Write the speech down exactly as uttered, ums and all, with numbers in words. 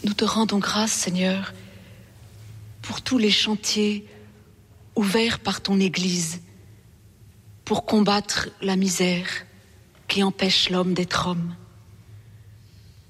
Nous te rendons grâce, Seigneur, pour tous les chantiers ouverts par ton Église pour combattre la misère qui empêche l'homme d'être homme.